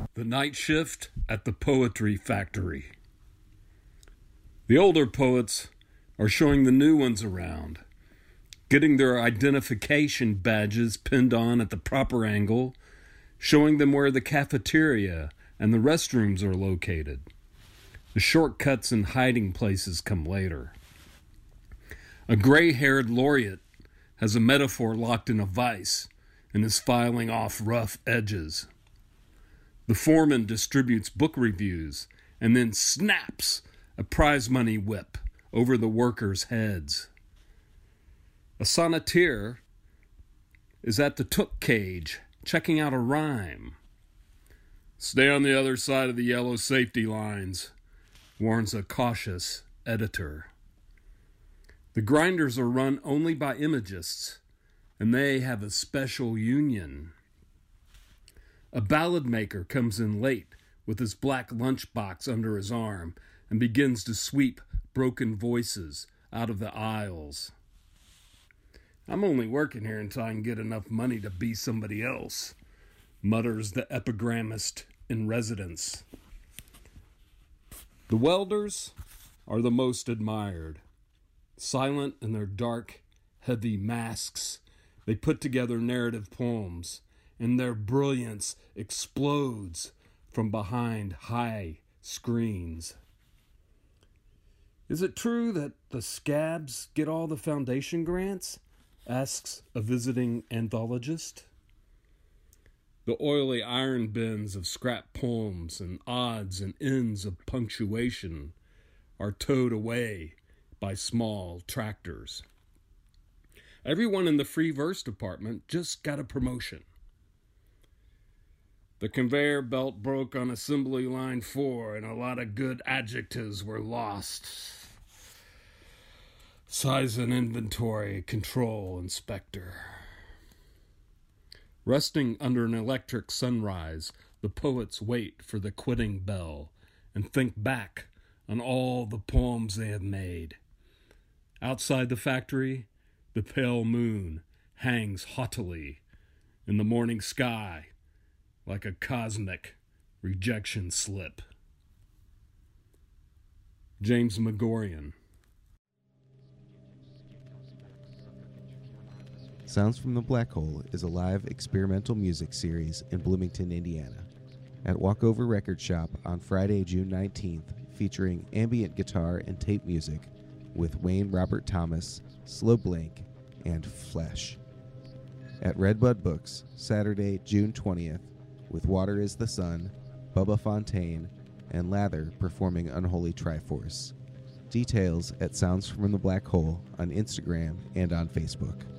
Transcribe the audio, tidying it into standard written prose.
The Night Shift at the Poetry Factory. The older poets are showing the new ones around, getting their identification badges pinned on at the proper angle, showing them where the cafeteria and the restrooms are located. The shortcuts and hiding places come later. A gray-haired laureate has a metaphor locked in a vice and is filing off rough edges. The foreman distributes book reviews and then snaps a prize money whip over the workers' heads. A sonneteer is at the took cage checking out a rhyme. "Stay on the other side of the yellow safety lines," warns a cautious editor. The grinders are run only by imagists, and they have a special union. A ballad maker comes in late with his black lunchbox under his arm and begins to sweep broken voices out of the aisles. "I'm only working here until I can get enough money to be somebody else," mutters the epigrammist in residence. The welders are the most admired. Silent in their dark, heavy masks, they put together narrative poems, and their brilliance explodes from behind high screens. "Is it true that the scabs get all the foundation grants?" asks a visiting anthologist. The oily iron bins of scrap poems and odds and ends of punctuation are towed away by small tractors. Everyone in the free verse department just got a promotion. "The conveyor belt broke on assembly line 4 and a lot of good adjectives were lost," sighs an inventory control inspector. Resting under an electric sunrise, the poets wait for the quitting bell and think back on all the poems they have made. Outside the factory, the pale moon hangs haughtily in the morning sky like a cosmic rejection slip. James McGorian. Sounds from the Black Hole is a live experimental music series in Bloomington, Indiana, at Walkover Record Shop on Friday, June 19th, featuring ambient guitar and tape music with Wayne Robert Thomas, Slow Blink, and Flesh. At Redbud Books, Saturday, June 20th, with Water is the Sun, Bubba Fontaine, and Lather performing Unholy Triforce. Details at Sounds from the Black Hole on Instagram and on Facebook.